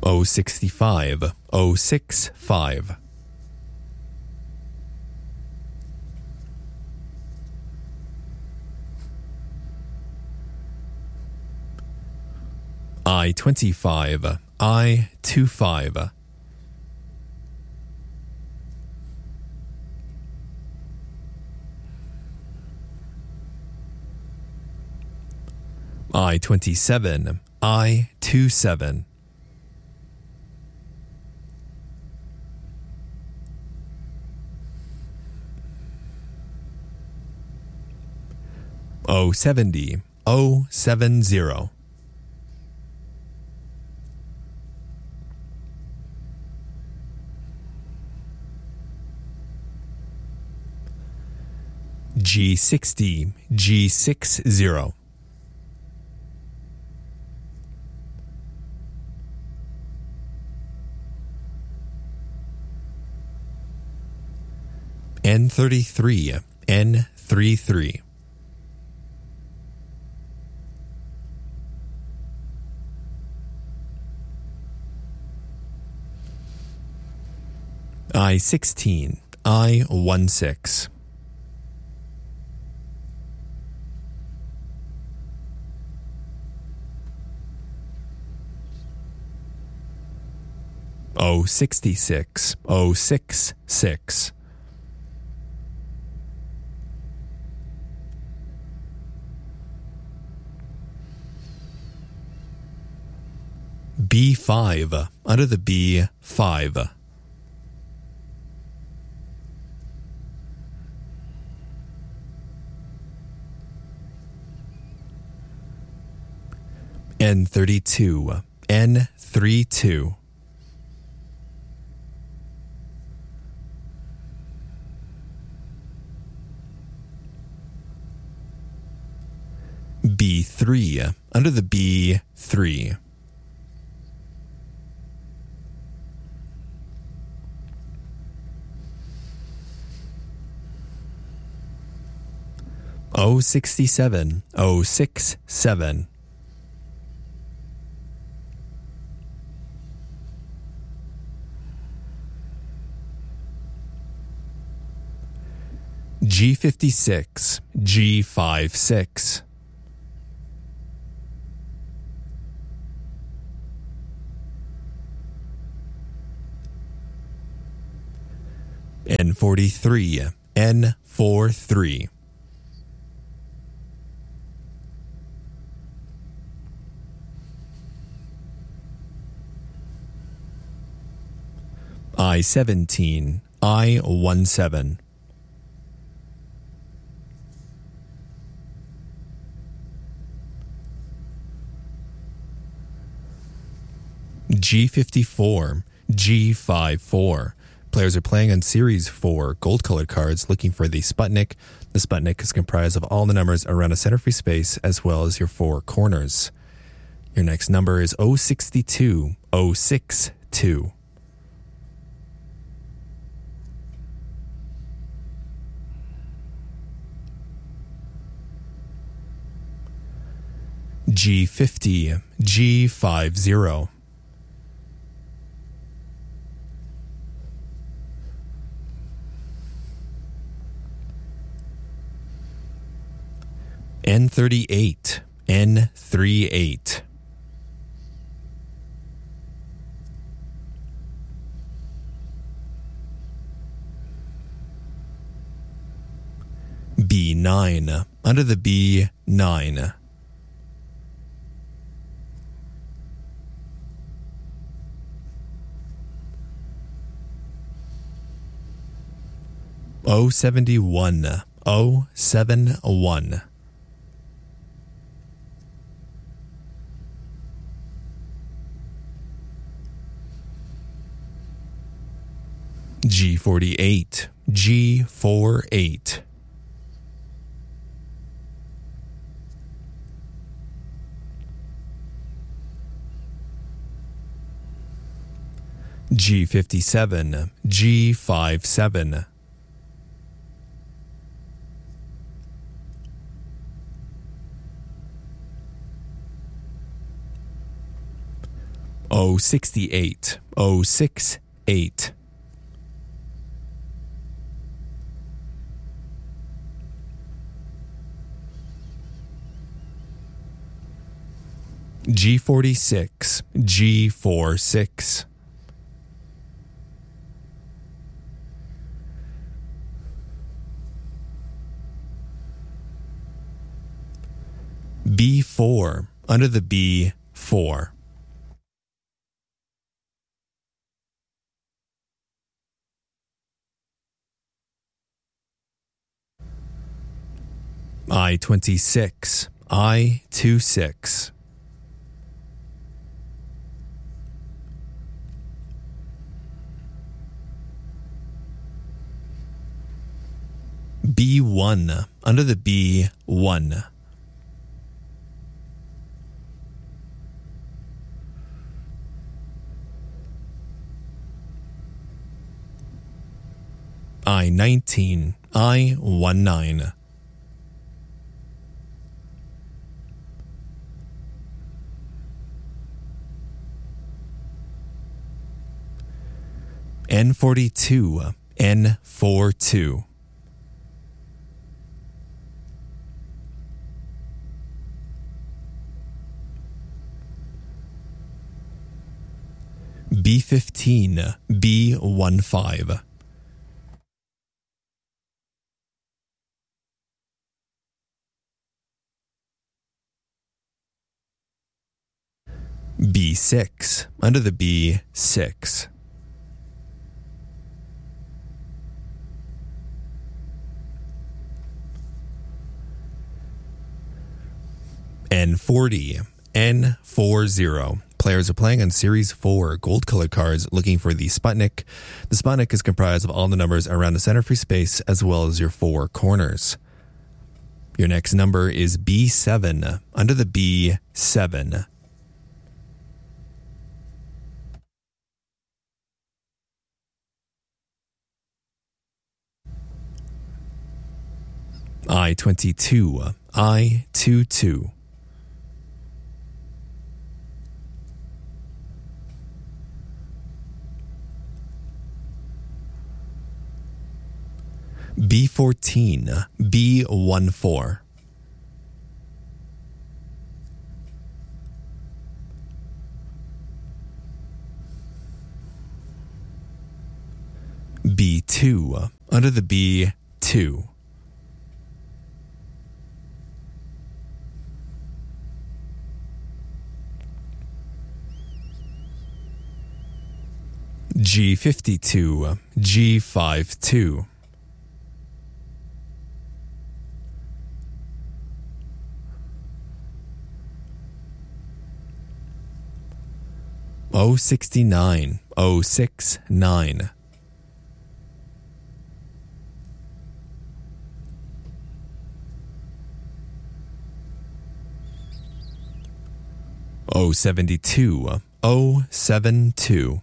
065, 065. I-25, I-25. I-27, I-27. O-70, O-70. G60, G60. N33, N33. I-16, I-16. O-66, O-66. B5, under the B5. N32, N32. B3, under the B3. O-67, O-67. G56, G56. N43, N43. I-17, I-17. G54, G54. Players are playing on Series 4 gold-colored cards looking for the Sputnik. The Sputnik is comprised of all the numbers around a center free space as well as your four corners. Your next number is 062, 062. G50, G50. N38, N38. B9, under the B9. O71, O71. G48, G48. G57, G57. 068. 068. G46. G46. B4. Under the B4. I26. I26. B1. Under the B1. I19. I19. N42. N42. B15. B15. B6. Under the B6. N40. N40. Players are playing on Series 4 gold-colored cards looking for the Sputnik. The Sputnik is comprised of all the numbers around the center free space as well as your four corners. Your next number is B7. Under the B7. I22. I22. B14. B14. B2. Under the B2. G52. G52. O69. O69. O72. O72.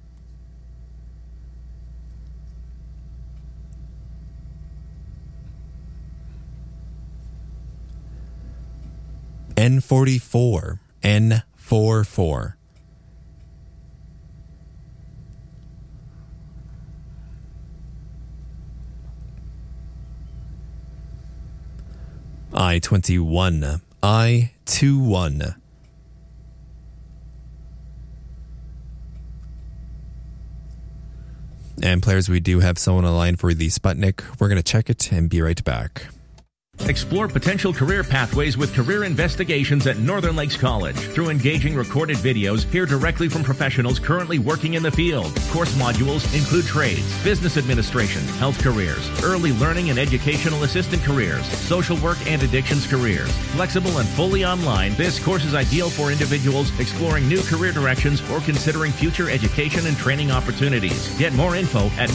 N44. N44. I21. I21. And players, we do have someone online for the Sputnik. We're going to check it and be right back. Explore potential career pathways with Career Investigations at Northern Lakes College. Through engaging recorded videos, hear directly from professionals currently working in the field. Course modules include trades, business administration, health careers, early learning and educational assistant careers, social work and addictions careers. Flexible and fully online, this course is ideal for individuals exploring new career directions or considering future education and training opportunities. Get more info at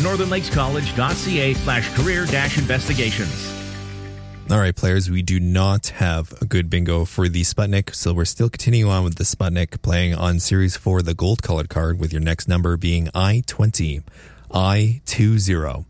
northernlakescollege.ca/career-investigations. All right, players, we do not have a good bingo for the Sputnik, so we're still continuing on with the Sputnik, playing on Series 4, the gold-colored card, with your next number being I20. I20.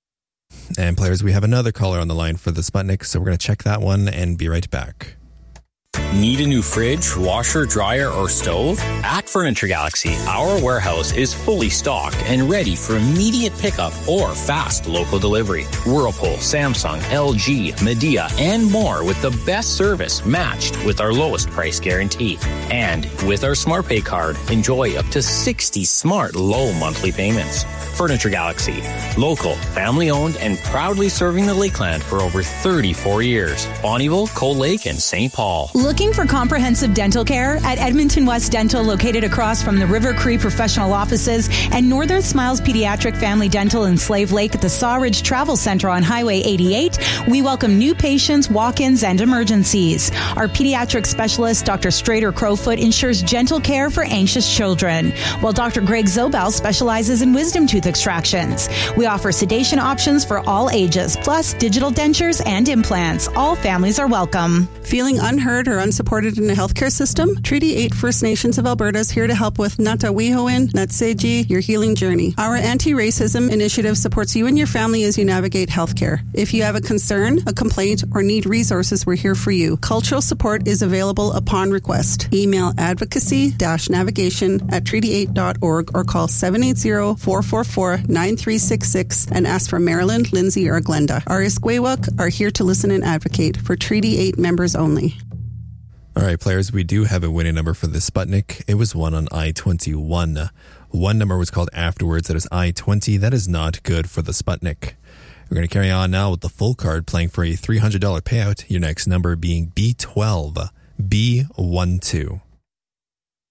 And players, we have another caller on the line for the Sputnik, so we're going to check that one and be right back. Need a new fridge, washer, dryer, or stove? At Furniture Galaxy, our warehouse is fully stocked and ready for immediate pickup or fast local delivery. Whirlpool, Samsung, LG, Midea, and more with the best service matched with our lowest price guarantee. And with our SmartPay card, enjoy up to 60 smart low monthly payments. Furniture Galaxy, local, family-owned, and proudly serving the Lakeland for over 34 years. Bonnieville, Cold Lake, and St. Paul. Looking for comprehensive dental care? At Edmonton West Dental, located across from the River Cree Professional Offices and Northern Smiles Pediatric Family Dental in Slave Lake at the Sawridge Travel Center on Highway 88, we welcome new patients, walk-ins, and emergencies. Our pediatric specialist, Dr. Strader Crowfoot, ensures gentle care for anxious children, while Dr. Greg Zobel specializes in wisdom tooth extractions. We offer sedation options for all ages, plus digital dentures and implants. All families are welcome. Feeling unheard or unsupported in the healthcare system? Treaty 8 First Nations of Alberta is here to help with Natawihoin Natseji, your healing journey. Our anti-racism initiative supports you and your family as you navigate healthcare. If you have a concern, a complaint, or need resources, we're here for you. Cultural support is available upon request. Email advocacy-navigation@treaty8.org or call 780-444-9366 and ask for Marilyn, Lindsay, or Glenda. Our Iskwewak are here to listen and advocate for Treaty 8 members only. All right, players, we do have a winning number for the Sputnik. It was won on I-21. One number was called afterwards. That is I-20. That is not good for the Sputnik. We're going to carry on now with the full card, playing for a $300 payout. Your next number being B12. B12.